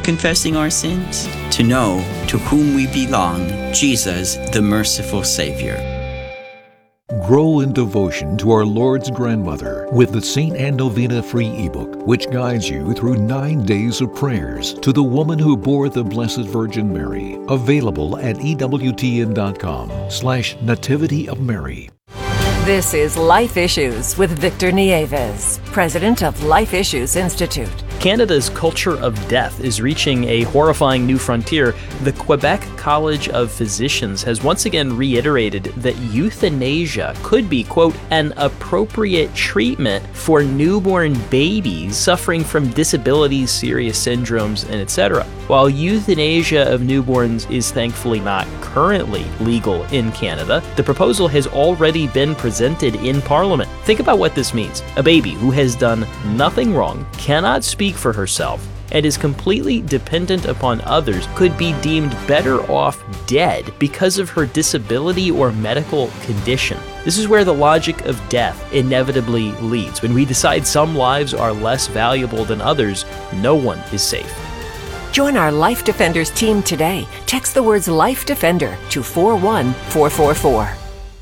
of confessing our sins, to know to whom we belong, Jesus, the merciful Savior. Grow in devotion to our Lord's grandmother with the St. Anne Novena free ebook, which guides you through 9 days of prayers to the woman who bore the Blessed Virgin Mary. Available at EWTN.com/Nativity of Mary. This is Life Issues with Victor Nieves, president of Life Issues Institute. Canada's culture of death is reaching a horrifying new frontier. The Quebec College of Physicians has once again reiterated that euthanasia could be, quote, an appropriate treatment for newborn babies suffering from disabilities, serious syndromes, and etc. While euthanasia of newborns is thankfully not currently legal in Canada, the proposal has already been presented in Parliament. Think about what this means. A baby who has done nothing wrong, cannot speak for herself, and is completely dependent upon others could be deemed better off dead because of her disability or medical condition. This is where the logic of death inevitably leads. When we decide some lives are less valuable than others, no one is safe. Join our Life Defenders team today. Text the words Life Defender to 41444.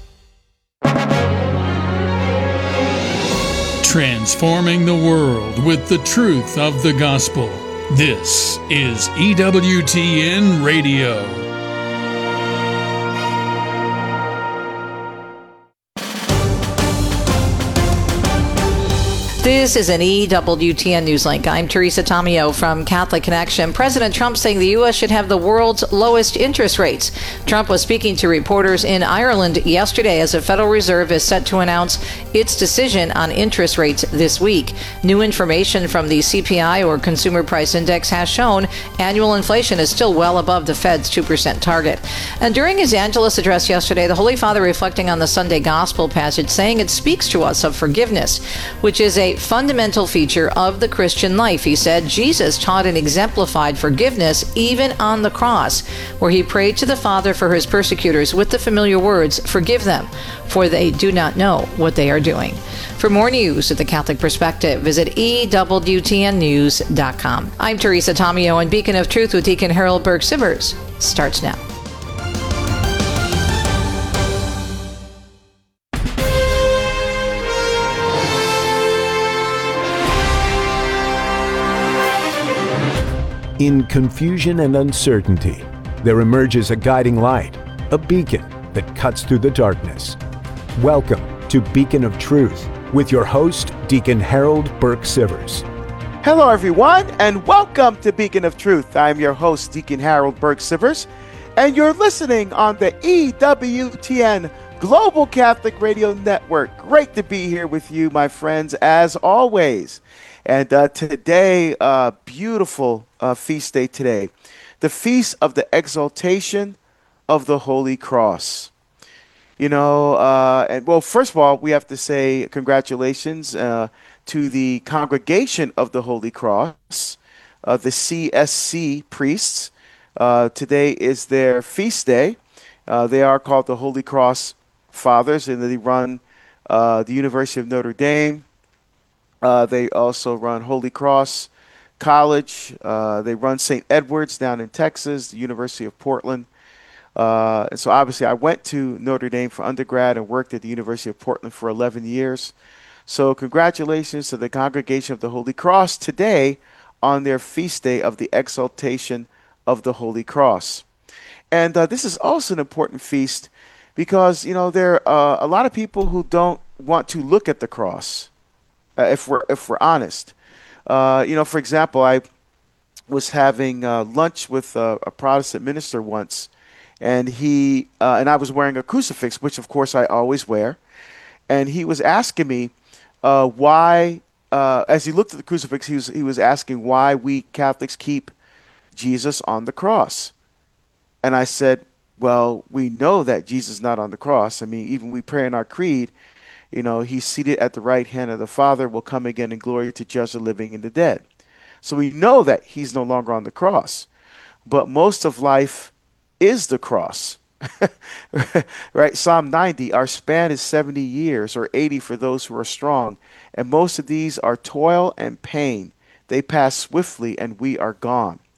Transforming the world with the truth of the gospel. This is EWTN Radio. This is an EWTN Newslink. I'm Teresa Tomeo from Catholic Connection. President Trump saying the U.S. should have the world's lowest interest rates. Trump was speaking to reporters in Ireland yesterday as the Federal Reserve is set to announce its decision on interest rates this week. New information from the CPI, or Consumer Price Index, has shown annual inflation is still well above the Fed's 2% target. And during his Angelus address yesterday, the Holy Father reflecting on the Sunday Gospel passage, saying it speaks to us of forgiveness, which is a fundamental feature of the Christian life. He said Jesus taught and exemplified forgiveness even on the cross, where he prayed to the Father for his persecutors with the familiar words, "Forgive them, for they do not know what they are doing." For more news at the Catholic Perspective, visit EWTNnews.com. I'm Teresa Tomeo, and Beacon of Truth with Deacon Harold Burke-Sivers starts now. In confusion and uncertainty, there emerges a guiding light, a beacon that cuts through the darkness. Welcome to Beacon of Truth with your host, Deacon Harold Burke-Sivers. Hello, everyone, and welcome to Beacon of Truth. I'm your host, Deacon Harold Burke-Sivers, and you're listening on the EWTN Global Catholic Radio Network. Great to be here with you, my friends, as always. And today, beautiful feast day today, the Feast of the Exaltation of the Holy Cross. You know, and well, first of all, we have to say congratulations to the Congregation of the Holy Cross, the CSC priests. Today is their feast day. They are called the Holy Cross Fathers, and they run the University of Notre Dame. They also run Holy Cross College. They run St. Edward's down in Texas, the University of Portland. And so obviously I went to Notre Dame for undergrad and worked at the University of Portland for 11 years. So congratulations to the Congregation of the Holy Cross today on their feast day of the Exaltation of the Holy Cross. And this is also an important feast because, you know, there are a lot of people who don't want to look at the cross. If we're honest, you know, for example, I was having lunch with a Protestant minister once, and he and I was wearing a crucifix, which of course I always wear, and he was asking me why, as he looked at the crucifix, he was asking why we Catholics keep Jesus on the cross, and I said, well, we know that Jesus is not on the cross. I mean, even we pray in our creed. You know, he's seated at the right hand of the Father, will come again in glory to judge the living and the dead. So we know that he's no longer on the cross. But most of life is the cross. Right? Psalm 90, our span is 70 years, or 80 for those who are strong. And most of these are toil and pain. They pass swiftly and we are gone.